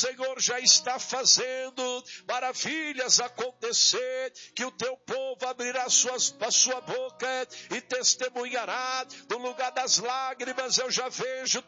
Senhor já está fazendo maravilhas acontecer, que o teu povo abrirá a sua boca e testemunhará. No lugar das lágrimas eu já vejo